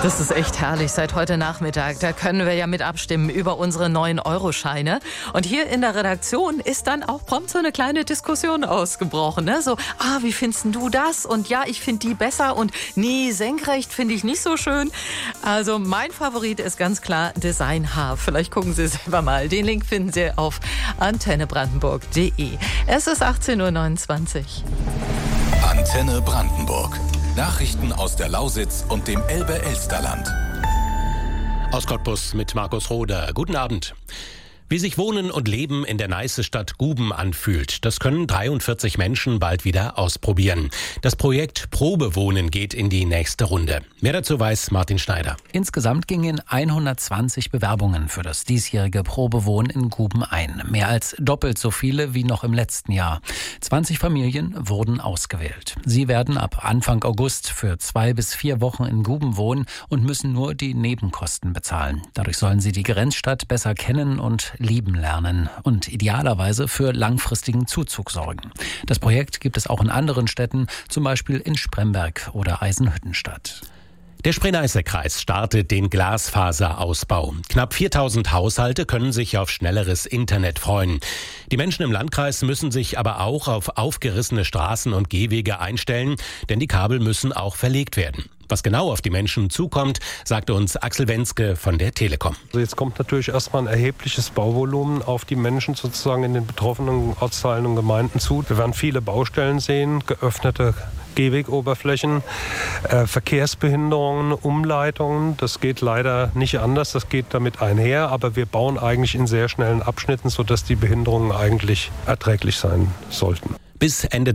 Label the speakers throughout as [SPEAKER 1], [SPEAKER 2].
[SPEAKER 1] Das ist echt herrlich. Seit heute Nachmittag, da können wir ja mit abstimmen über unsere 9-Euro-Scheine. Und hier in der Redaktion ist dann auch prompt so eine kleine Diskussion ausgebrochen. Ne? So, wie findest du das? Und ja, ich finde die besser. Und nee, senkrecht finde ich nicht so schön. Also mein Favorit ist ganz klar Design H. Vielleicht gucken Sie selber mal. Den Link finden Sie auf antennebrandenburg.de. Es ist 18.29 Uhr.
[SPEAKER 2] Antenne Brandenburg. Nachrichten aus der Lausitz und dem Elbe-Elsterland.
[SPEAKER 3] Aus Cottbus mit Markus Roder. Guten Abend. Wie sich Wohnen und Leben in der Neiße-Stadt Guben anfühlt, das können 43 Menschen bald wieder ausprobieren. Das Projekt Probewohnen geht in die nächste Runde. Mehr dazu weiß Martin Schneider.
[SPEAKER 4] Insgesamt gingen 120 Bewerbungen für das diesjährige Probewohnen in Guben ein. Mehr als doppelt so viele wie noch im letzten Jahr. 20 Familien wurden ausgewählt. Sie werden ab Anfang August für 2 bis 4 Wochen in Guben wohnen und müssen nur die Nebenkosten bezahlen. Dadurch sollen sie die Grenzstadt besser kennen und lieben lernen und idealerweise für langfristigen Zuzug sorgen. Das Projekt gibt es auch in anderen Städten, zum Beispiel in Spremberg oder Eisenhüttenstadt.
[SPEAKER 3] Der Spree-Neiße-Kreis startet den Glasfaserausbau. Knapp 4000 Haushalte können sich auf schnelleres Internet freuen. Die Menschen im Landkreis müssen sich aber auch auf aufgerissene Straßen und Gehwege einstellen, denn die Kabel müssen auch verlegt werden. Was genau auf die Menschen zukommt, sagte uns Axel Wenske von der Telekom.
[SPEAKER 5] Also jetzt kommt natürlich erstmal ein erhebliches Bauvolumen auf die Menschen sozusagen in den betroffenen Ortsteilen und Gemeinden zu. Wir werden viele Baustellen sehen, geöffnete Gehwegoberflächen, Verkehrsbehinderungen, Umleitungen. Das geht leider nicht anders, das geht damit einher. Aber wir bauen eigentlich in sehr schnellen Abschnitten, sodass die Behinderungen eigentlich erträglich sein sollten.
[SPEAKER 3] Bis Ende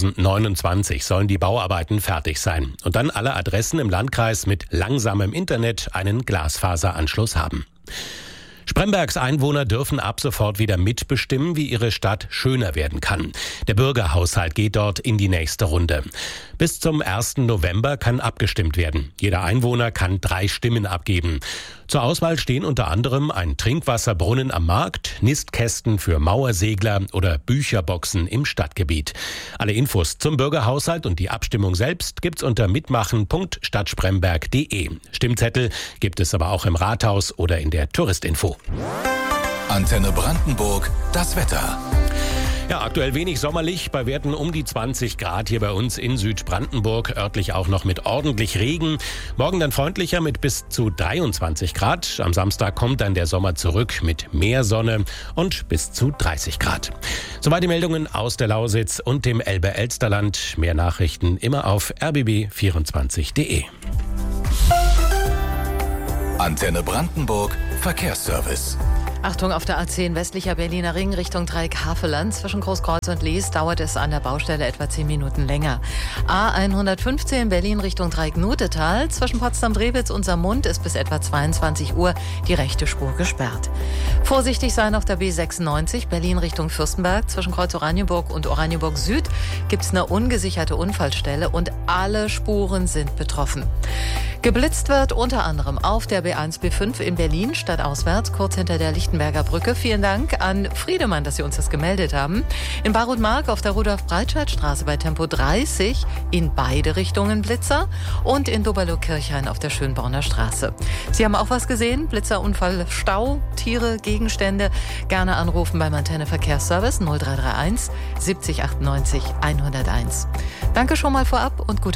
[SPEAKER 3] 2029 sollen die Bauarbeiten fertig sein und dann alle Adressen im Landkreis mit langsamem Internet einen Glasfaseranschluss haben. Sprembergs Einwohner dürfen ab sofort wieder mitbestimmen, wie ihre Stadt schöner werden kann. Der Bürgerhaushalt geht dort in die nächste Runde. Bis zum 1. November kann abgestimmt werden. Jeder Einwohner kann 3 Stimmen abgeben. Zur Auswahl stehen unter anderem ein Trinkwasserbrunnen am Markt, Nistkästen für Mauersegler oder Bücherboxen im Stadtgebiet. Alle Infos zum Bürgerhaushalt und die Abstimmung selbst gibt's unter mitmachen.stadtspremberg.de. Stimmzettel gibt es aber auch im Rathaus oder in der Touristinfo.
[SPEAKER 2] Antenne Brandenburg, das Wetter.
[SPEAKER 3] Ja, aktuell wenig sommerlich, bei Werten um die 20 Grad hier bei uns in Südbrandenburg, örtlich auch noch mit ordentlich Regen. Morgen dann freundlicher mit bis zu 23 Grad. Am Samstag kommt dann der Sommer zurück mit mehr Sonne und bis zu 30 Grad. Soweit die Meldungen aus der Lausitz und dem Elbe-Elsterland. Mehr Nachrichten immer auf rbb24.de.
[SPEAKER 2] Antenne Brandenburg, Verkehrsservice.
[SPEAKER 1] Achtung, auf der A10 westlicher Berliner Ring Richtung Dreieck Havelland zwischen Großkreuz und Lies dauert es an der Baustelle etwa 10 Minuten länger. A115 Berlin Richtung Dreieck Nutetal zwischen Potsdam-Drewitz und Saarmund ist bis etwa 22 Uhr die rechte Spur gesperrt. Vorsichtig sein auf der B96 Berlin Richtung Fürstenberg zwischen Kreuz Oranienburg und Oranienburg Süd gibt es eine ungesicherte Unfallstelle und alle Spuren sind betroffen. Geblitzt wird unter anderem auf der B1 B5 in Berlin stadtauswärts kurz hinter der Lichtenberger Brücke. Vielen Dank an Friedemann, dass Sie uns das gemeldet haben. In Barutmark auf der Rudolf-Breitscheid-Straße bei Tempo 30 in beide Richtungen Blitzer und in Doberloh-Kirchhain auf der Schönborner Straße. Sie haben auch was gesehen? Blitzerunfall, Stau, Tiere, Gegenstände? Gerne anrufen beim Antenne Verkehrsservice 0331 70 98 101. Danke schon mal vorab und gute